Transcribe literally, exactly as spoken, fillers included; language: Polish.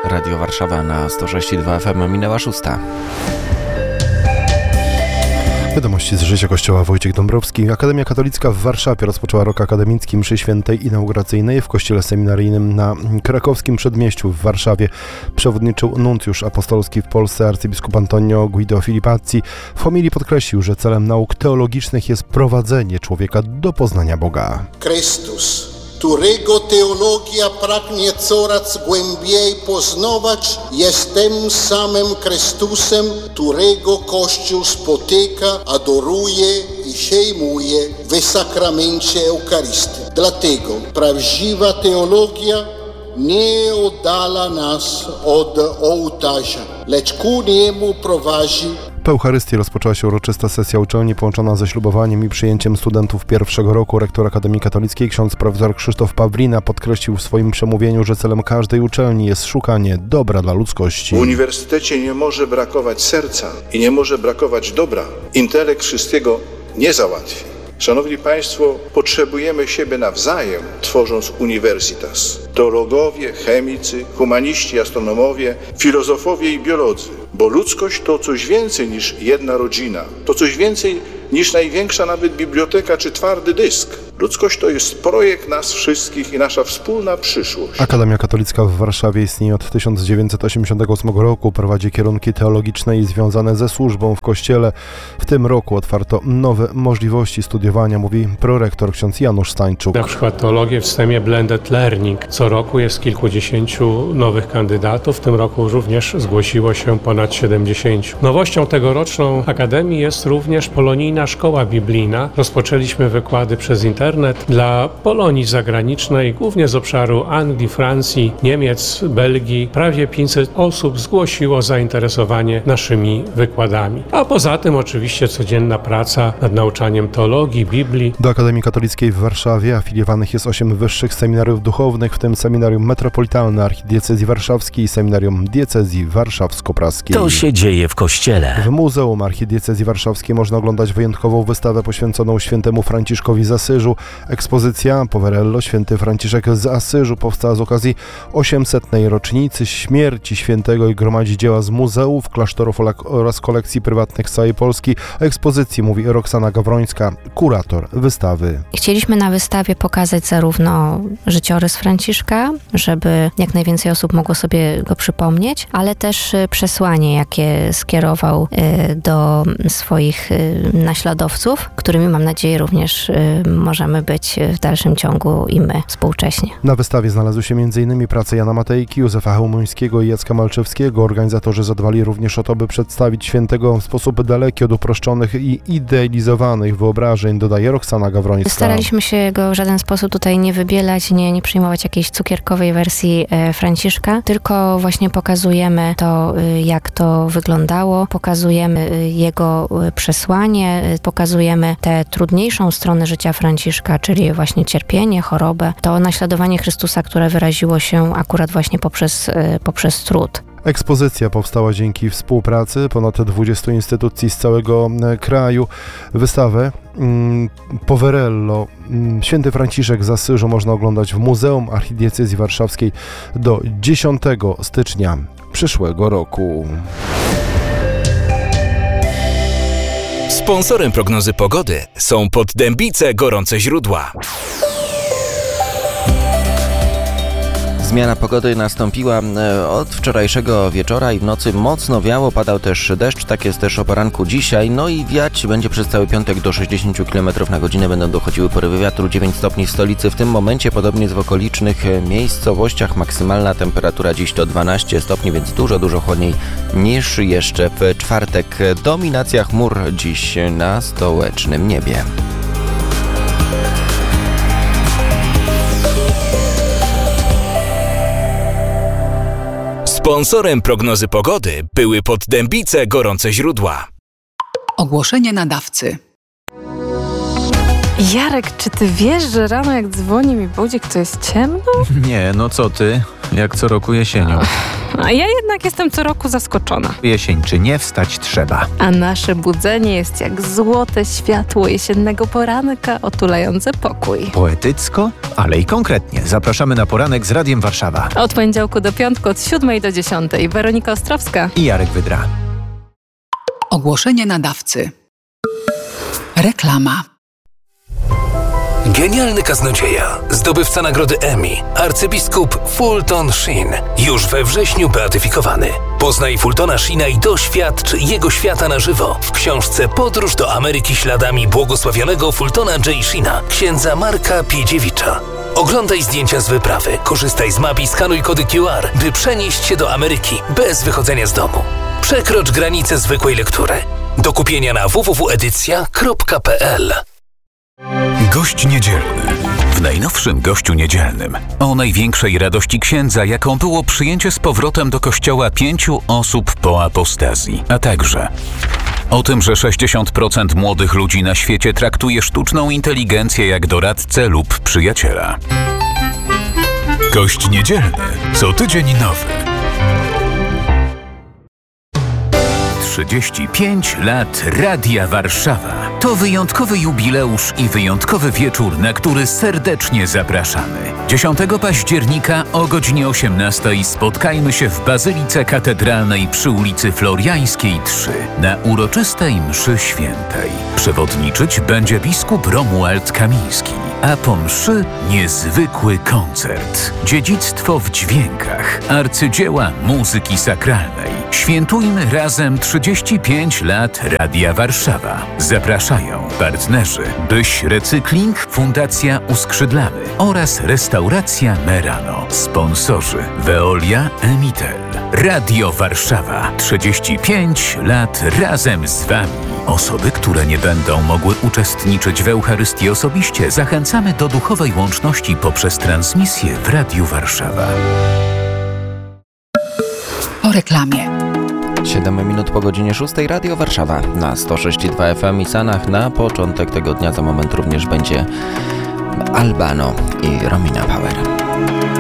Radio Warszawa na sto sześć i dwa F M, minęła szósta. Wiadomości z życia Kościoła. Wojciech Dąbrowski. Akademia Katolicka w Warszawie rozpoczęła rok akademicki mszy świętej inauguracyjnej w kościele seminaryjnym na Krakowskim Przedmieściu w Warszawie. Przewodniczył nuncjusz apostolski w Polsce arcybiskup Antonio Guido Filipazzi. W homilii podkreślił, że celem nauk teologicznych jest prowadzenie człowieka do poznania Boga. Chrystus, którego teologia pragnie coraz głębiej poznawać, jest tym samym Chrystusem, którego Kościół spotyka, adoruje i przyjmuje w sakramencie Eucharystii. Dlatego prawdziwa teologia nie oddala nas od ołtarza, lecz ku niemu prowadzi. Po Eucharystii rozpoczęła się uroczysta sesja uczelni połączona ze ślubowaniem i przyjęciem studentów pierwszego roku. Rektor Akademii Katolickiej ksiądz profesor Krzysztof Pawlina podkreślił w swoim przemówieniu, że celem każdej uczelni jest szukanie dobra dla ludzkości. W uniwersytecie nie może brakować serca i nie może brakować dobra. Intelekt wszystkiego nie załatwi. Szanowni Państwo, potrzebujemy siebie nawzajem, tworząc uniwersytas. Teologowie, chemicy, humaniści, astronomowie, filozofowie i biolodzy. Bo ludzkość to coś więcej niż jedna rodzina. To coś więcej niż największa nawet biblioteka czy twardy dysk. Ludzkość to jest projekt nas wszystkich i nasza wspólna przyszłość. Akademia Katolicka w Warszawie istnieje od tysiąc dziewięćset osiemdziesiątego ósmego roku. Prowadzi kierunki teologiczne i związane ze służbą w Kościele. W tym roku otwarto nowe możliwości studiowania, mówi prorektor ksiądz Janusz Stańczuk. Na przykład teologię w systemie Blended Learning. Co roku jest kilkudziesięciu nowych kandydatów. W tym roku również zgłosiło się ponad siedemdziesięciu. Nowością tegoroczną Akademii jest również polonijna szkoła biblijna. Rozpoczęliśmy wykłady przez internet dla Polonii zagranicznej, głównie z obszaru Anglii, Francji, Niemiec, Belgii. Prawie pięćset osób zgłosiło zainteresowanie naszymi wykładami. A poza tym oczywiście codzienna praca nad nauczaniem teologii, Biblii. Do Akademii Katolickiej w Warszawie afiliowanych jest osiem wyższych seminariów duchownych, w tym Seminarium Metropolitalne Archidiecezji Warszawskiej i Seminarium Diecezji Warszawsko-Praskiej. To się dzieje w Kościele. W Muzeum Archidiecezji Warszawskiej można oglądać wyjątkową wystawę poświęconą świętemu Franciszkowi z Asyżu. Ekspozycja Poverello Święty Franciszek z Asyżu powstała z okazji osiemsetnej rocznicy śmierci świętego i gromadzi dzieła z muzeów, klasztorów oraz kolekcji prywatnych z całej Polski. O ekspozycji mówi Roxana Gawrońska, kurator wystawy. Chcieliśmy na wystawie pokazać zarówno życiorys Franciszka, żeby jak najwięcej osób mogło sobie go przypomnieć, ale też przesłanie, jakie skierował do swoich naśladowców, którymi mam nadzieję również możemy być w dalszym ciągu i my współcześnie. Na wystawie znalazły się m.in. prace Jana Matejki, Józefa Chełmońskiego i Jacka Malczewskiego. Organizatorzy zadbali również o to, by przedstawić świętego w sposób daleki od uproszczonych i idealizowanych wyobrażeń, dodaje Roxana Gawrońska. Staraliśmy się go w żaden sposób tutaj nie wybielać, nie, nie przyjmować jakiejś cukierkowej wersji e, Franciszka, tylko właśnie pokazujemy to, e, jak to wyglądało, pokazujemy e, jego e, przesłanie, e, pokazujemy tę trudniejszą stronę życia Franciszka, czyli właśnie cierpienie, chorobę, to naśladowanie Chrystusa, które wyraziło się akurat właśnie poprzez, e, poprzez trud. Ekspozycja powstała dzięki współpracy ponad dwudziestu instytucji z całego kraju. Wystawę mm, Poverello Święty Franciszek z Asyżu można oglądać w Muzeum Archidiecezji Warszawskiej do dziesiątego stycznia przyszłego roku. Sponsorem prognozy pogody są Poddębice Gorące Źródła. Zmiana pogody nastąpiła od wczorajszego wieczora i w nocy mocno wiało, padał też deszcz, tak jest też o poranku dzisiaj, no i wiać będzie przez cały piątek do sześćdziesiąt kilometrów na godzinę, będą dochodziły porywy wiatru, dziewięć stopni w stolicy. W tym momencie, podobnie w okolicznych miejscowościach, maksymalna temperatura dziś to dwanaście stopni, więc dużo, dużo chłodniej niż jeszcze w czwartek. Dominacja chmur dziś na stołecznym niebie. Sponsorem prognozy pogody były Poddębice Gorące Źródła. Ogłoszenie nadawcy. Jarek, czy ty wiesz, że rano jak dzwoni mi budzik, to jest ciemno? Nie, no co ty, jak co roku jesienią. A ja jednak jestem co roku zaskoczona. Jesień czy nie, wstać trzeba. A nasze budzenie jest jak złote światło jesiennego poranka otulające pokój. Poetycko, ale i konkretnie. Zapraszamy na poranek z Radiem Warszawa. Od poniedziałku do piątku od siódmej do dziesiątej. Weronika Ostrowska I Jarek Wydra. Ogłoszenie nadawcy. Reklama. Genialny kaznodzieja, zdobywca nagrody Emmy, arcybiskup Fulton Sheen, już we wrześniu beatyfikowany. Poznaj Fultona Sheena i doświadcz jego świata na żywo w książce Podróż do Ameryki śladami błogosławionego Fultona J. Sheena, księdza Marka Piedziewicza. Oglądaj zdjęcia z wyprawy, korzystaj z map i skanuj kody Q R, by przenieść się do Ameryki bez wychodzenia z domu. Przekrocz granicę zwykłej lektury. Do kupienia na w w w kropka edycja kropka p l. Gość niedzielny. W najnowszym Gościu Niedzielnym o największej radości księdza, jaką było przyjęcie z powrotem do kościoła pięciu osób po apostazji, a także o tym, że sześćdziesiąt procent młodych ludzi na świecie traktuje sztuczną inteligencję jak doradcę lub przyjaciela. Gość Niedzielny. Co tydzień nowy. trzydzieści pięć lat Radia Warszawa. To wyjątkowy jubileusz i wyjątkowy wieczór, na który serdecznie zapraszamy. dziesiątego października o godzinie osiemnastej spotkajmy się w Bazylice Katedralnej przy ulicy Floriańskiej trzy na uroczystej mszy świętej. Przewodniczyć będzie biskup Romuald Kamiński, a po mszy niezwykły koncert. Dziedzictwo w dźwiękach, arcydzieła muzyki sakralnej. Świętujmy razem trzydzieści pięć lat Radia Warszawa. Zapraszają partnerzy Byś Recykling, Fundacja Uskrzydlamy oraz Restauracja Merano. Sponsorzy Veolia, Emitel. Radio Warszawa. trzydzieści pięć lat razem z Wami. Osoby, które nie będą mogły uczestniczyć w Eucharystii osobiście, zachęcamy do duchowej łączności poprzez transmisję w Radiu Warszawa. Po reklamie. siedem minut po godzinie szóstej. Radio Warszawa na sto sześć i dwa F M i Sanach. Na początek tego dnia za moment również będzie Albano i Romina Power.